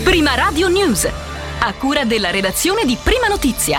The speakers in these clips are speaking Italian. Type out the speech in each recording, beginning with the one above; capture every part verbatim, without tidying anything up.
Prima Radio News, a cura della redazione di Prima Notizia.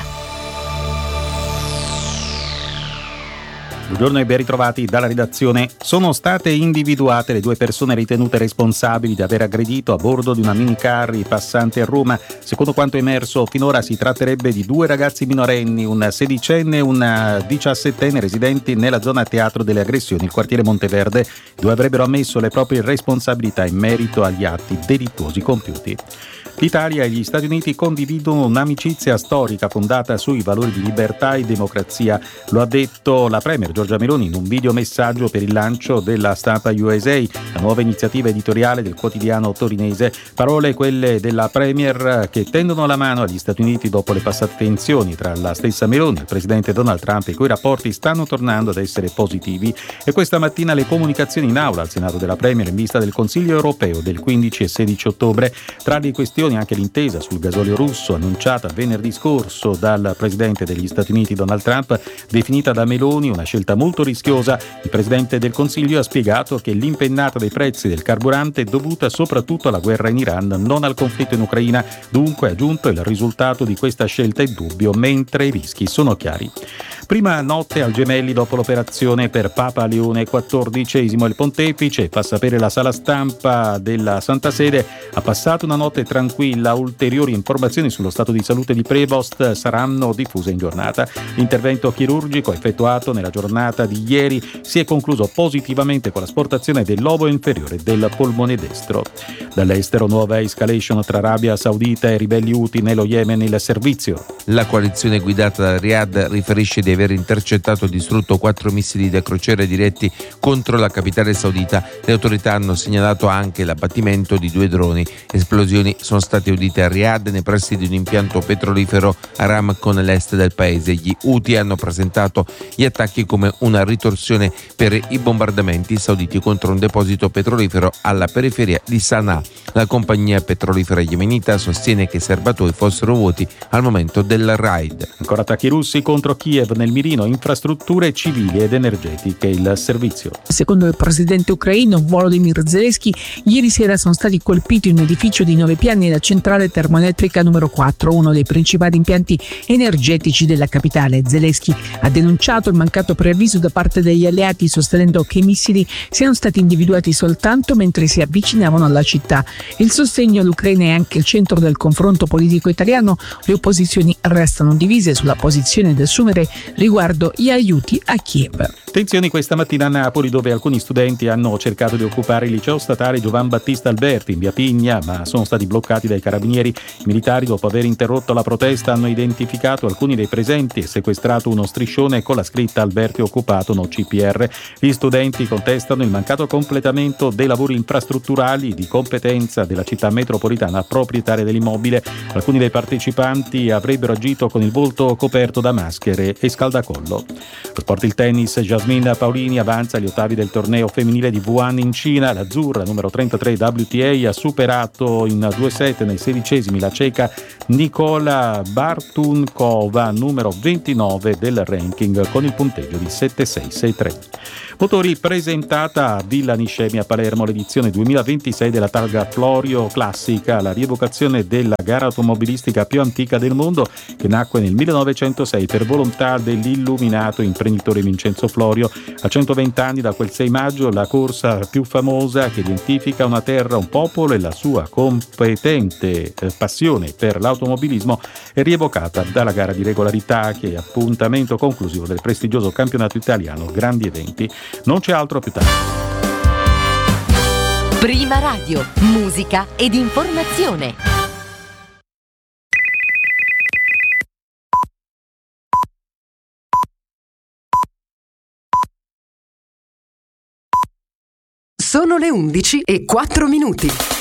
Buongiorno e ben ritrovati dalla redazione. Sono state individuate le due persone ritenute responsabili di aver aggredito a bordo di una minicar passante a Roma. Secondo quanto emerso finora si tratterebbe di due ragazzi minorenni, un sedicenne e un diciassettenne residenti nella zona teatro delle aggressioni, il quartiere Monteverde. I due avrebbero ammesso le proprie responsabilità in merito agli atti delittuosi compiuti. L'Italia e gli Stati Uniti condividono un'amicizia storica fondata sui valori di libertà e democrazia. Lo ha detto la Premier Giorgia Meloni in un videomessaggio per il lancio della Stampa U S A, la nuova iniziativa editoriale del quotidiano torinese. Parole quelle della Premier che tendono la mano agli Stati Uniti dopo le passate tensioni tra la stessa Meloni e il presidente Donald Trump, i cui rapporti stanno tornando ad essere positivi. E questa mattina le comunicazioni in aula al Senato della Premier in vista del Consiglio europeo del quindici e sedici ottobre. Tra le questioni anche l'intesa sul gasolio russo annunciata venerdì scorso dal presidente degli Stati Uniti Donald Trump, definita da Meloni una scelta molto rischiosa. Il presidente del Consiglio ha spiegato che l'impennata dei prezzi del carburante è dovuta soprattutto alla guerra in Iran, non al conflitto in Ucraina. Dunque, ha aggiunto, il risultato di questa scelta è dubbio, mentre i rischi sono chiari. Prima notte al Gemelli dopo l'operazione per Papa Leone quattordicesimo. Il pontefice, fa sapere la sala stampa della Santa Sede, ha passato una notte tranquilla. Ulteriori informazioni sullo stato di salute di Prevost saranno diffuse in giornata. L'intervento chirurgico effettuato nella giornata di ieri si è concluso positivamente con l'asportazione del lobo inferiore del polmone destro. Dall'estero, nuova escalation tra Arabia Saudita e ribelli Houthi nello Yemen. Il servizio. La coalizione guidata da Riyadh riferisce di aver intercettato e distrutto quattro missili da crociera diretti contro la capitale saudita. Le autorità hanno segnalato anche l'abbattimento di due droni. Esplosioni sono state udite a Riyadh nei pressi di un impianto petrolifero Aramco nell'est del paese. Gli Houthi hanno presentato gli attacchi come una ritorsione per i bombardamenti sauditi contro un deposito petrolifero alla periferia di Sana'a. La compagnia petrolifera yemenita sostiene che i serbatoi fossero vuoti al momento del raid. Ancora attacchi russi contro Kiev, nel mirino infrastrutture civili ed energetiche. Il servizio. Secondo il presidente ucraino Volodymyr Zelensky, ieri sera sono stati colpiti un edificio di nove piani e la centrale termoelettrica numero quattro, uno dei principali impianti energetici della capitale. Zelensky ha denunciato il mancato preavviso da parte degli alleati, sostenendo che i missili siano stati individuati soltanto mentre si avvicinavano alla città. Il sostegno all'Ucraina è anche il centro del confronto politico italiano. Le opposizioni restano divise sulla posizione da assumere riguardo gli aiuti a Kiev. Tensioni questa mattina a Napoli, dove alcuni studenti hanno cercato di occupare il liceo statale Giovan Battista Alberti in via Pigna, ma sono stati bloccati dai carabinieri. I militari, dopo aver interrotto la protesta, hanno identificato alcuni dei presenti e sequestrato uno striscione con la scritta Alberti occupato, no C P R. Gli studenti contestano il mancato completamento dei lavori infrastrutturali di competenza della città metropolitana proprietaria dell'immobile. Alcuni dei partecipanti avrebbero agito con il volto coperto da maschere e scaldacollo. Lo sport, il tennis, Jasmine Paolini avanza agli ottavi del torneo femminile di Wuhan in Cina. L'azzurra, numero trentatré W T A, ha superato in due set nei sedicesimi la ceca Nikola Bartunkova, numero ventinove del ranking, con il punteggio di sette sei sei tre. Motori, presentata a Villa Niscemi a Palermo l'edizione duemilaventisei della Targa Florio Classica, la rievocazione della gara automobilistica più antica del mondo, che nacque nel millenovecentosei per volontà dell'illuminato imprenditore Vincenzo Florio. A centoventi anni da quel sei maggio, la corsa più famosa che identifica una terra, un popolo e la sua competente eh, passione per l'automobilismo è rievocata dalla gara di regolarità, che è appuntamento conclusivo del prestigioso campionato italiano Grandi Eventi. Non c'è altro, più tardi. Prima Radio, musica ed informazione. Sono le undici e quattro minuti.